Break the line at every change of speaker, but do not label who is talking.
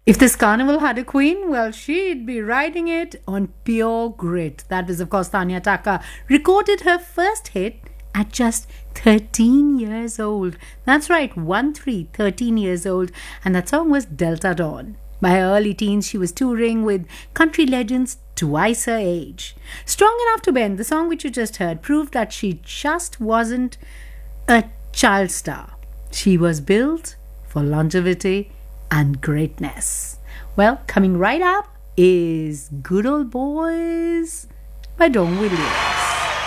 If this carnival had a queen, well, she'd be riding it on pure grit. That was, of course, Tanya Taka. Recorded her first hit at just 13 years old. That's right, 13 years old. And that song was Delta Dawn. By her early teens, she was touring with country legends twice her age. Strong Enough to Bend, the song which you just heard, proved that she just wasn't a child star. She was built for longevity and greatness. Well, coming right up is Good Old Boys by Don Williams.